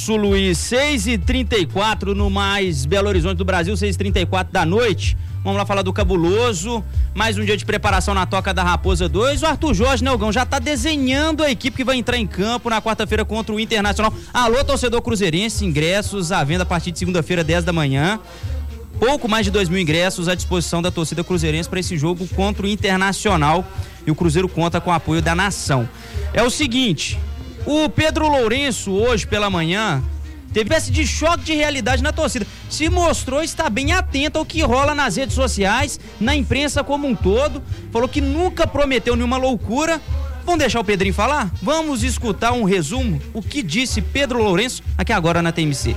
Luiz, 6h34 no mais Belo Horizonte do Brasil, 6h34 da noite. Vamos lá falar do Cabuloso. Mais um dia de preparação na Toca da Raposa 2. O Arthur Jorge Nelgão já tá desenhando a equipe que vai entrar em campo na quarta-feira contra o Internacional. Alô, torcedor cruzeirense, ingressos à venda a partir de segunda-feira, 10 da manhã. Pouco mais de 2.000 ingressos à disposição da torcida cruzeirense para esse jogo contra o Internacional. E o Cruzeiro conta com o apoio da nação. É o seguinte, o Pedro Lourenço, hoje pela manhã, teve uma espécie de choque de realidade na torcida. Se mostrou estar bem atento ao que rola nas redes sociais, na imprensa como um todo. Falou que nunca prometeu nenhuma loucura. Vamos deixar o Pedrinho falar? Vamos escutar um resumo, o que disse Pedro Lourenço aqui agora na TMC.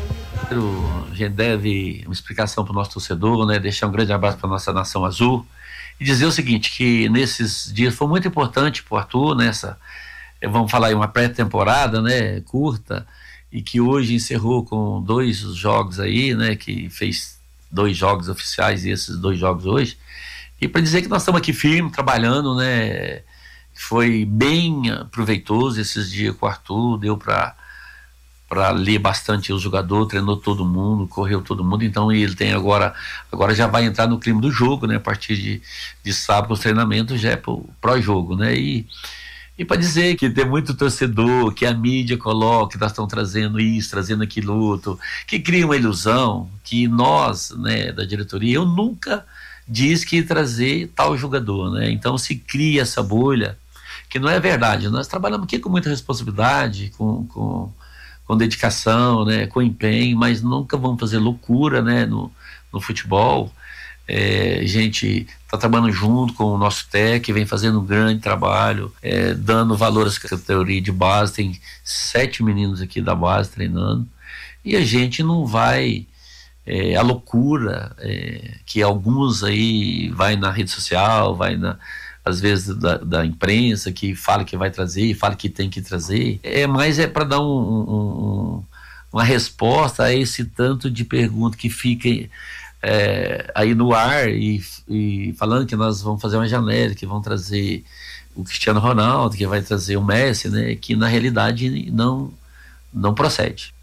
A gente deve uma explicação para o nosso torcedor, né? Deixar um grande abraço para a nossa nação azul e dizer o seguinte, que nesses dias foi muito importante para o Arthur, nessa, vamos falar aí, uma pré-temporada, né, curta, e que hoje encerrou com 2 jogos aí, né, que fez 2 jogos oficiais e esses 2 jogos hoje, e para dizer que nós estamos aqui firme, trabalhando, né, foi bem proveitoso esses dias com o Arthur, deu para ler bastante o jogador, treinou todo mundo, correu todo mundo, então ele tem agora já vai entrar no clima do jogo, né, a partir de sábado os treinamentos já é pro jogo, né, e para dizer que tem muito torcedor, que a mídia coloca, que nós estamos trazendo isso, trazendo aquilo outro, que cria uma ilusão, que nós, né, da diretoria, eu nunca disse que ia trazer tal jogador, né, então se cria essa bolha, que não é verdade, nós trabalhamos aqui com muita responsabilidade, com dedicação, né, com empenho, mas nunca vamos fazer loucura, né, no futebol. A gente está trabalhando junto com o nosso técnico, que vem fazendo um grande trabalho, dando valor à categoria de base, tem 7 meninos aqui da base treinando, e a gente não vai a loucura que alguns aí vai na rede social, vai às vezes da imprensa, que fala que vai trazer, fala que tem que trazer, mas é para dar uma resposta a esse tanto de pergunta que fica aí no ar e falando que nós vamos fazer uma janela, que vão trazer o Cristiano Ronaldo, que vai trazer o Messi, né, que na realidade não procede.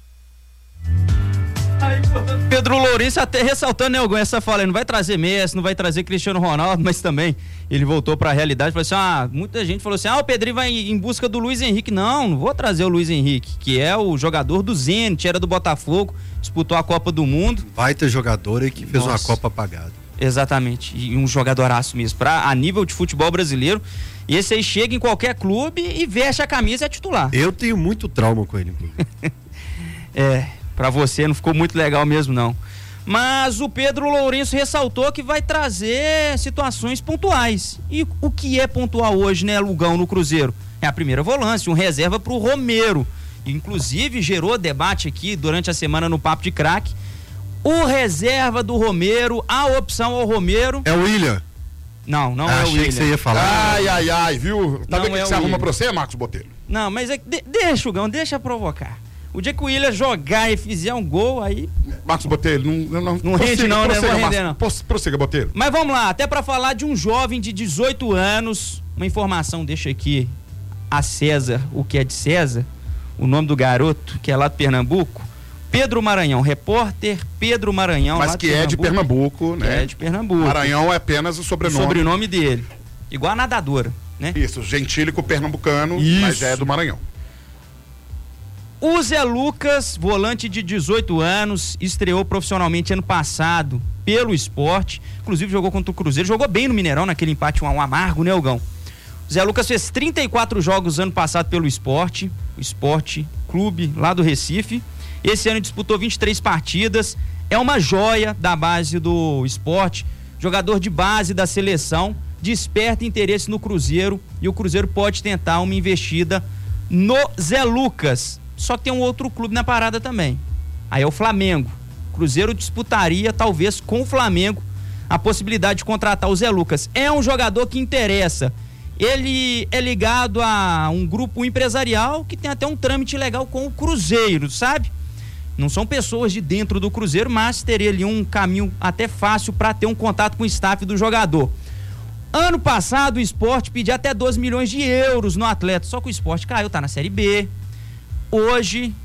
Pedro Lourenço até ressaltando, né, Hugo, essa fala, não vai trazer Messi, não vai trazer Cristiano Ronaldo, mas também ele voltou para a realidade, falou assim, muita gente falou assim, o Pedrinho vai em busca do Luiz Henrique. Não vou trazer o Luiz Henrique, que é o jogador do Zenit, era do Botafogo, disputou a Copa do Mundo. Vai ter jogador aí que fez uma Copa apagada. Exatamente, e um jogadoraço mesmo, a nível de futebol brasileiro. E esse aí chega em qualquer clube e veste a camisa e é titular. Eu tenho muito trauma com ele, inclusive. Pra você não ficou muito legal mesmo, não. Mas o Pedro Lourenço ressaltou que vai trazer situações pontuais. E o que é pontual hoje, né, Lugão, no Cruzeiro? É a primeira volância, um reserva pro Romero. Inclusive, gerou debate aqui durante a semana no Papo de Craque. O reserva do Romero, a opção ao Romero... É o William? Não é o William. Achei que você ia falar. Ai, viu? Tá vendo que você arruma pra você, Marcos Botelho? Não, mas deixa, Lugão, deixa provocar. O dia que o William jogar e fizer um gol, aí... Marcos Botelho, não rende não, né? Não vou render não. Prossiga, Botelho. Mas vamos lá, até pra falar de um jovem de 18 anos, uma informação, deixa aqui a César o que é de César, o nome do garoto, que é lá de Pernambuco, Pedro Maranhão, repórter Pedro Maranhão. Mas que é de Pernambuco, né? É de Pernambuco. Maranhão é apenas o sobrenome. O sobrenome dele. Igual a nadadora, né? Isso, gentílico pernambucano, mas é do Maranhão. O Zé Lucas, volante de 18 anos, estreou profissionalmente ano passado pelo Sport, inclusive jogou contra o Cruzeiro, jogou bem no Mineirão, naquele empate 1-1 amargo, né, Hugão? O Zé Lucas fez 34 jogos ano passado pelo Sport, o Sport Clube lá do Recife. Esse ano disputou 23 partidas, é uma joia da base do Sport, jogador de base da seleção, desperta interesse no Cruzeiro e o Cruzeiro pode tentar uma investida no Zé Lucas. Só que tem um outro clube na parada também. Aí é o Flamengo. O Cruzeiro disputaria, talvez, com o Flamengo, a possibilidade de contratar o Zé Lucas. É um jogador que interessa. Ele é ligado a um grupo empresarial que tem até um trâmite legal com o Cruzeiro, sabe? Não são pessoas de dentro do Cruzeiro, mas teria ali um caminho até fácil para ter um contato com o staff do jogador. Ano passado o Sport pediu até 12 milhões de euros no atleta, só que o Sport caiu, tá na Série B. Hoje